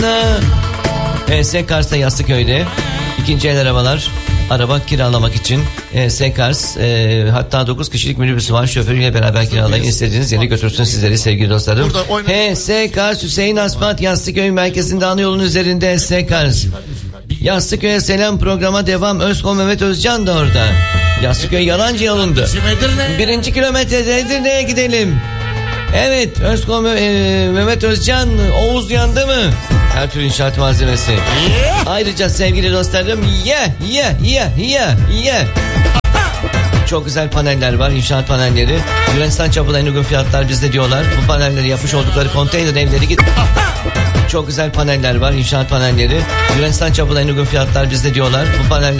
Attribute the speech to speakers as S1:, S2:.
S1: Sekars'ta Yastıköy'de ikinci el araba kiralamak için Sekars, hatta 9 kişilik minibüsü var, şoförüyle beraber kiralayın, istediğiniz yere götürsün sizleri sevgili dostlarım. Sekars Hüseyin Aspat Yastıköy merkezinde ana yolun üzerinde Sekars. Yastıköy'e selam, programa devam. Özkom Mehmet Özcan da orada. Yastıköy Yalancı yolunda. 1. kilometrede Edirne'ye gidelim. Evet, Özkom Mehmet Özcan, Oğuz yandı mı? Her türlü inşaat malzemesi. Ayrıca sevgili dostlarım, çok güzel paneller var, inşaat panelleri. Yunanistan çapında en uygun fiyatlar bizde diyorlar. Bu panelleri yapmış oldukları konteyner evleri git. Çok güzel paneller var, inşaat panelleri. Yunanistan çapında en uygun fiyatlar bizde diyorlar. Bu paneller